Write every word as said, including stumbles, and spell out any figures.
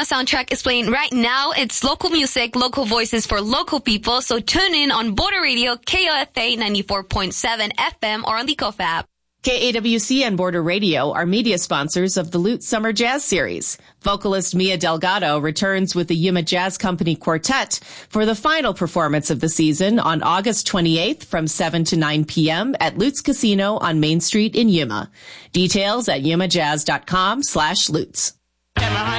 Yuma soundtrack is playing right now. It's local music, local voices for local people. So tune in on Border Radio, K O F A ninety-four point seven F M or on the K O F app. K A W C and Border Radio are media sponsors of the Lute Summer Jazz Series. Vocalist Mia Delgado returns with the Yuma Jazz Company Quartet for the final performance of the season on August twenty-eighth from seven to nine p.m. at Lutz Casino on Main Street in Yuma. Details at yuma jazz dot com slash lutz.